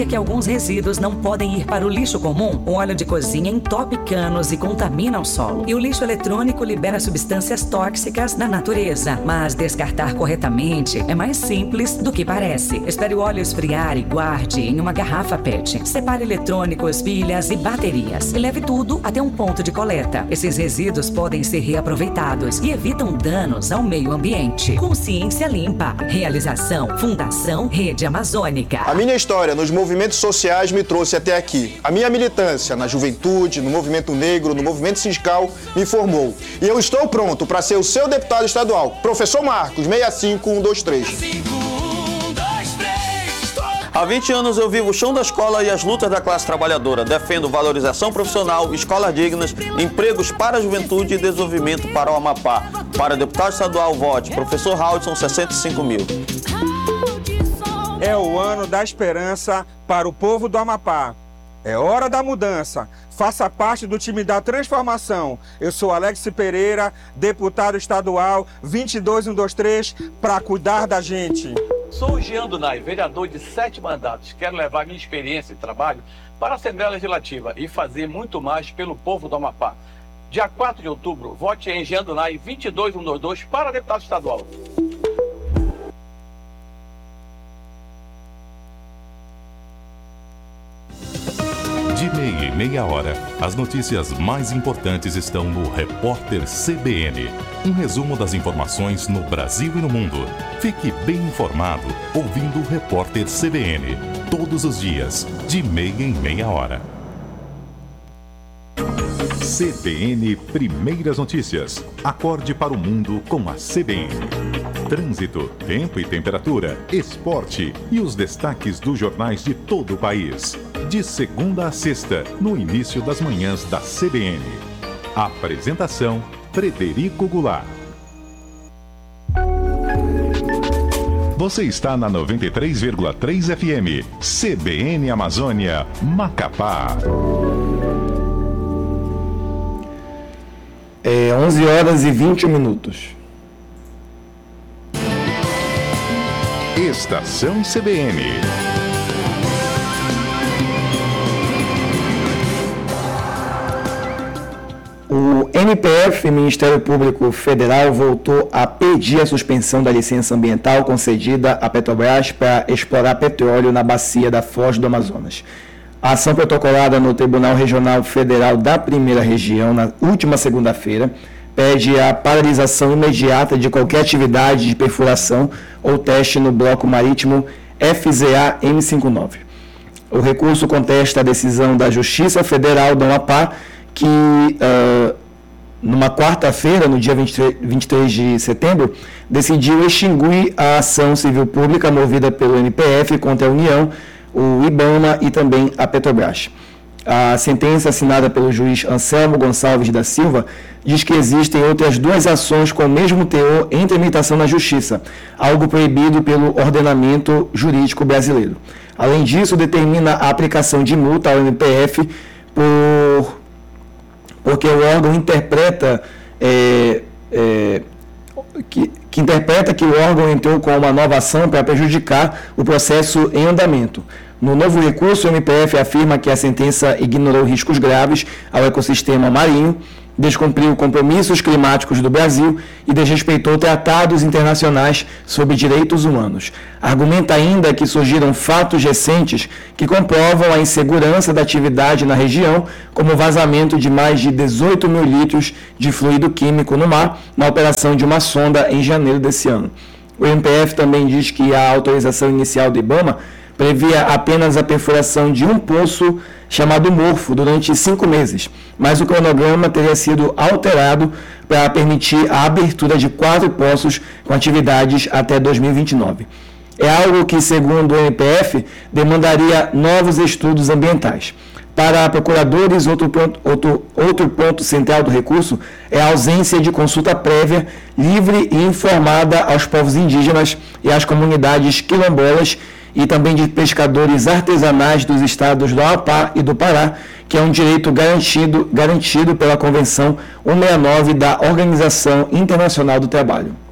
que alguns resíduos não podem ir para o lixo comum? O óleo de cozinha entope canos e contamina o solo. E o lixo eletrônico libera substâncias tóxicas na natureza. Mas descartar corretamente é mais simples do que parece. Espere o óleo esfriar e guarde em uma garrafa PET. Separe eletrônicos, pilhas e baterias. E leve tudo até um ponto de coleta. Esses resíduos podem ser reaproveitados e evitam danos ao meio ambiente. Consciência Limpa. Realização Fundação Rede Amazônica. A minha história nos movimentos sociais me trouxe até aqui. A minha militância na juventude, no movimento negro, no movimento sindical, me formou. E eu estou pronto para ser o seu deputado estadual. Professor Marcos, 65123. Há 20 anos eu vivo o chão da escola e as lutas da classe trabalhadora. Defendo valorização profissional, escolas dignas, empregos para a juventude e desenvolvimento para o Amapá. Para deputado estadual, vote Professor Haldson, 65 mil. É o ano da esperança para o povo do Amapá. É hora da mudança. Faça parte do time da transformação. Eu sou Alex Pereira, deputado estadual 22123, para cuidar da gente. Sou o Jean Dunay, vereador de 7 mandatos. Quero levar minha experiência e trabalho para a Assembleia Legislativa e fazer muito mais pelo povo do Amapá. Dia 4 de outubro, vote em Jean Dunay 22122 para deputado estadual. De meia em meia hora, as notícias mais importantes estão no Repórter CBN. Um resumo das informações no Brasil e no mundo. Fique bem informado ouvindo o Repórter CBN. Todos os dias, de meia em meia hora. CBN Primeiras Notícias. Acorde para o mundo com a CBN. Trânsito, tempo e temperatura, esporte e os destaques dos jornais de todo o país. De segunda a sexta, no início das manhãs da CBN. Apresentação, Frederico Goulart. Você está na 93,3 FM, CBN Amazônia, Macapá. 11 horas e 20 minutos. Estação CBN. O MPF, Ministério Público Federal, voltou a pedir a suspensão da licença ambiental concedida à Petrobras para explorar petróleo na bacia da Foz do Amazonas. A ação protocolada no Tribunal Regional Federal da Primeira Região, na última segunda-feira, pede a paralisação imediata de qualquer atividade de perfuração ou teste no bloco marítimo FZA M59. O recurso contesta a decisão da Justiça Federal do Amapá, que numa quarta-feira, no dia 23 de setembro, decidiu extinguir a ação civil pública movida pelo MPF contra a União, o IBAMA e também a Petrobras. A sentença assinada pelo juiz Anselmo Gonçalves da Silva diz que existem outras duas ações com o mesmo teor em tramitação na Justiça, algo proibido pelo ordenamento jurídico brasileiro. Além disso, determina a aplicação de multa ao MPF porque o órgão interpreta que interpreta que o órgão entrou com uma nova ação para prejudicar o processo em andamento. No novo recurso, o MPF afirma que a sentença ignorou riscos graves ao ecossistema marinho, descumpriu compromissos climáticos do Brasil e desrespeitou tratados internacionais sobre direitos humanos. Argumenta ainda que surgiram fatos recentes que comprovam a insegurança da atividade na região, como o vazamento de mais de 18 mil litros de fluido químico no mar na operação de uma sonda em janeiro desse ano. O MPF também diz que a autorização inicial do IBAMA previa apenas a perfuração de um poço chamado Morfo durante 5 meses, mas o cronograma teria sido alterado para permitir a abertura de 4 poços com atividades até 2029. É algo que, segundo o MPF, demandaria novos estudos ambientais. Para procuradores, outro ponto central do recurso é a ausência de consulta prévia, livre e informada aos povos indígenas e às comunidades quilombolas e também de pescadores artesanais dos estados do Amapá e do Pará, que é um direito garantido pela Convenção 169 da Organização Internacional do Trabalho.